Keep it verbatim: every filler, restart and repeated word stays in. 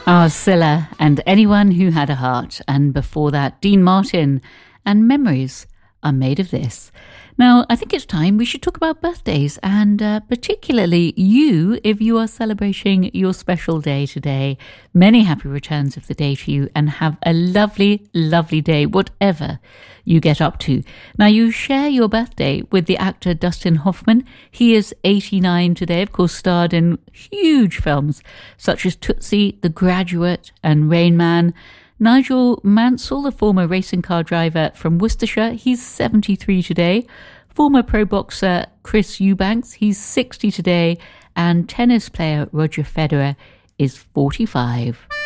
Scylla and Anyone Who Had a Heart, and before that Dean Martin and Memories Are Made of This. Now, I think it's time we should talk about birthdays, and uh, particularly you, if you are celebrating your special day today. Many happy returns of the day to you, and have a lovely, lovely day, whatever you get up to. Now, you share your birthday with the actor Dustin Hoffman. He is eighty-nine today, of course, starred in huge films such as Tootsie, The Graduate, and Rain Man. Nigel Mansell, the former racing car driver from Worcestershire, he's seventy-three today. Former pro boxer Chris Eubanks, he's sixty today. And tennis player Roger Federer is forty-five.